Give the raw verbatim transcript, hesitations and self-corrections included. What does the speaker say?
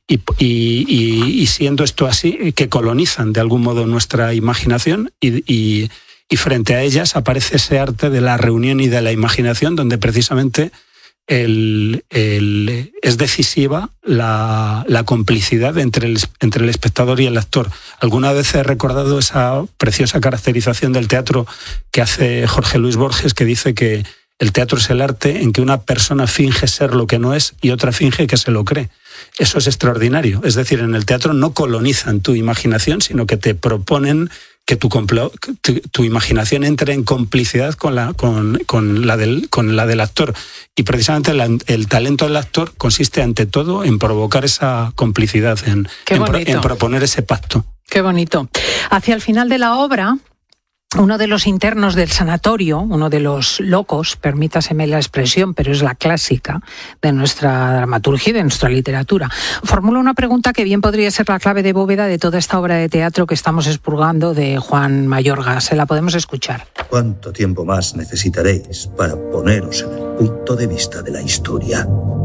y, y, y, y siendo esto así, que colonizan de algún modo nuestra imaginación y, y, y frente a ellas aparece ese arte de la reunión y de la imaginación, donde precisamente el, el, es decisiva la, la complicidad entre el, entre el espectador y el actor. Alguna vez he recordado esa preciosa caracterización del teatro que hace Jorge Luis Borges, que dice que el teatro es el arte en que una persona finge ser lo que no es y otra finge que se lo cree. Eso es extraordinario. Es decir, en el teatro no colonizan tu imaginación, sino que te proponen que tu, tu, tu imaginación entre en complicidad con la, con, con, la del, con la del actor. Y precisamente la, el talento del actor consiste ante todo en provocar esa complicidad, en, en, pro, en proponer ese pacto. Qué bonito. Hacia el final de la obra, uno de los internos del sanatorio, uno de los locos, permítaseme la expresión, pero es la clásica de nuestra dramaturgia y de nuestra literatura, formula una pregunta que bien podría ser la clave de bóveda de toda esta obra de teatro que estamos expurgando de Juan Mayorga. Se la podemos escuchar. ¿Cuánto tiempo más necesitaréis para poneros en el punto de vista de la historia?